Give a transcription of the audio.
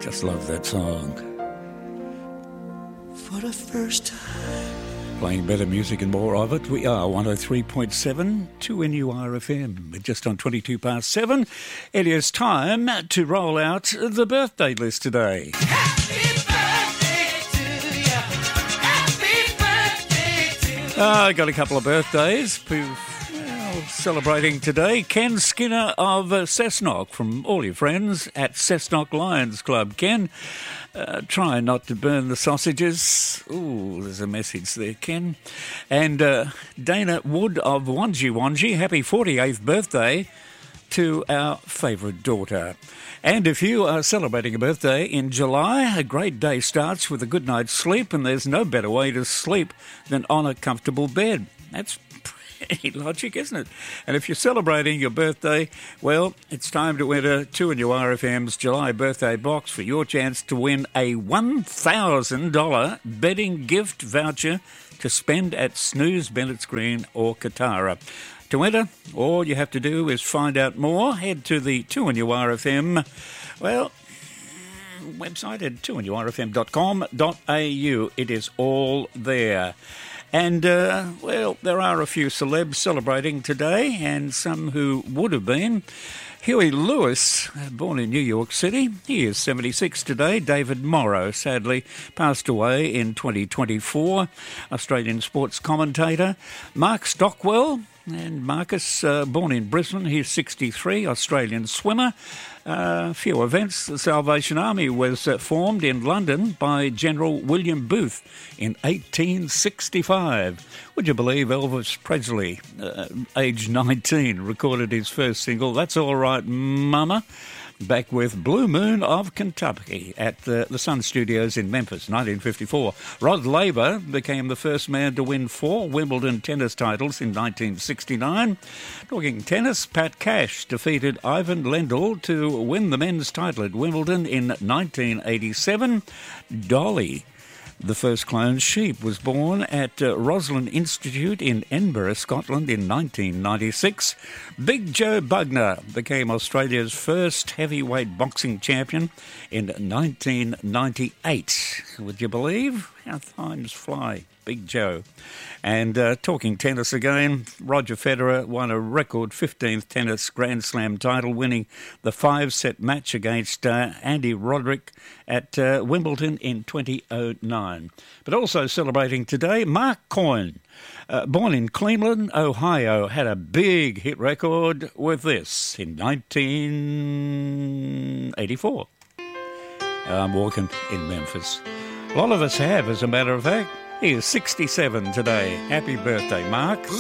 Just love that song. For the first time. Playing better music and more of it. We are 103.7 2NURFM. We're just on 22 past 7. It is time to roll out the birthday list today. Happy birthday to you. Happy birthday to you. I got a couple of birthdays celebrating today. Ken Skinner of Cessnock, from all your friends at Cessnock Lions Club. Ken, try not to burn the sausages. Ooh, there's a message there, Ken. And Dana Wood of Wanji, happy 48th birthday to our favourite daughter. And if you are celebrating a birthday in July, a great day starts with a good night's sleep, and there's no better way to sleep than on a comfortable bed. That's pretty logic, isn't it? And if you're celebrating your birthday, well, it's time to enter 2NURFM's July birthday box for your chance to win a $1,000 betting gift voucher to spend at Snooze, Bennett's Green or Katara. To enter, all you have to do is find out more. Head to the 2NURFM, website at 2NURFM.com.au. It is all there. And, there are a few celebs celebrating today, and some who would have been. Huey Lewis, born in New York City, he is 76 today. David Morrow, sadly, passed away in 2024, Australian sports commentator. Mark Stockwell, and Marcus, born in Brisbane, he's 63, Australian swimmer. A few events. The Salvation Army was formed in London by General William Booth in 1865. Would you believe Elvis Presley, aged 19, recorded his first single, That's All Right Mama, back with Blue Moon of Kentucky at the Sun Studios in Memphis, 1954. Rod Laver became the first man to win 4 Wimbledon tennis titles in 1969. Talking tennis, Pat Cash defeated Ivan Lendl to win the men's title at Wimbledon in 1987. Dolly, the first cloned sheep, was born at Roslin Institute in Edinburgh, Scotland in 1996. Big Joe Bugner became Australia's first heavyweight boxing champion in 1998. Would you believe how times fly? Big Joe. And talking tennis again, Roger Federer won a record 15th tennis Grand Slam title, winning the 5-set match against Andy Roddick at Wimbledon in 2009. But also celebrating today, Mark Coyne, born in Cleveland, Ohio, had a big hit record with this in 1984. I'm walking in Memphis. A lot of us have, as a matter of fact. He is 67 today. Happy birthday, Mark.